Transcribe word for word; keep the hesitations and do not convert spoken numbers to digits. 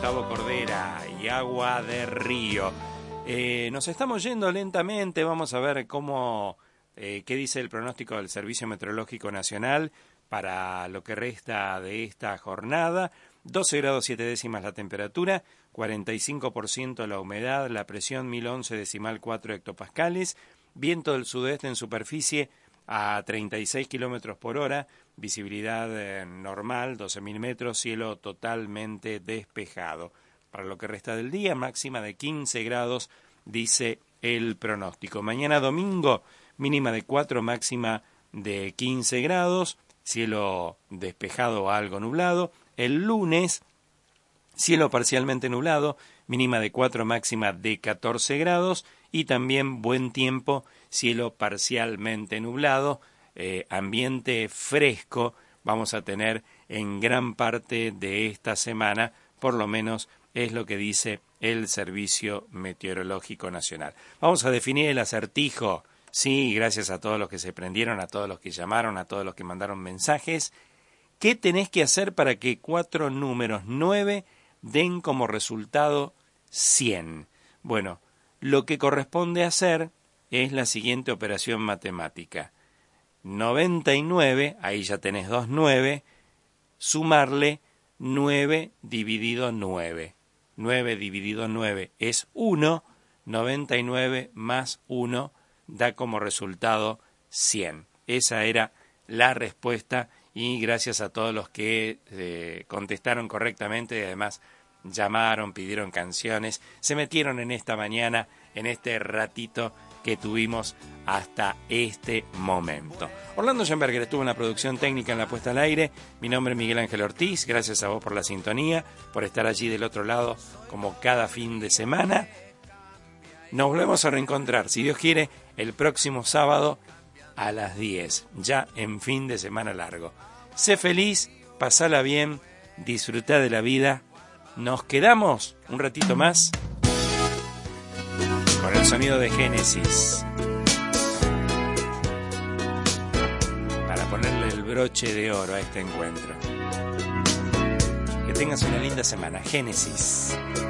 Gustavo Cordera y Agua de Río. Eh, nos estamos yendo lentamente, vamos a ver cómo, eh, qué dice el pronóstico del Servicio Meteorológico Nacional para lo que resta de esta jornada. doce grados siete décimas la temperatura, cuarenta y cinco por ciento la humedad, la presión mil once decimal cuatro hectopascales, viento del sudeste en superficie a treinta y seis kilómetros por hora, visibilidad eh, normal, doce mil metros, cielo totalmente despejado. Para lo que resta del día, máxima de quince grados, dice el pronóstico. Mañana domingo, mínima de cuatro, máxima de quince grados, cielo despejado o algo nublado. El lunes, cielo parcialmente nublado, mínima de cuatro, máxima de catorce grados, y también buen tiempo, cielo parcialmente nublado, eh, ambiente fresco vamos a tener en gran parte de esta semana, por lo menos es lo que dice el Servicio Meteorológico Nacional. Vamos a definir el acertijo, sí, gracias a todos los que se prendieron, a todos los que llamaron, a todos los que mandaron mensajes. ¿Qué tenés que hacer para que cuatro números nueve den como resultado cien? Bueno, lo que corresponde hacer es la siguiente operación matemática. noventa y nueve, ahí ya tenés dos nueve, sumarle nueve dividido nueve. nueve dividido nueve es uno, noventa y nueve más uno da como resultado cien. Esa era la respuesta y gracias a todos los que eh, contestaron correctamente y además llamaron, pidieron canciones, se metieron en esta mañana, en este ratito que tuvimos hasta este momento. Orlando Schoenberger estuvo en la producción técnica, en la puesta al aire. Mi nombre es Miguel Ángel Ortiz. Gracias a vos por la sintonía, por estar allí del otro lado como cada fin de semana. Nos volvemos a reencontrar, si Dios quiere, el próximo sábado a las diez, ya en fin de semana largo. Sé feliz, pasala bien, disfrutá de la vida. Nos quedamos un ratito más con el sonido de Génesis para ponerle el broche de oro a este encuentro. Que tengas una linda semana. Génesis.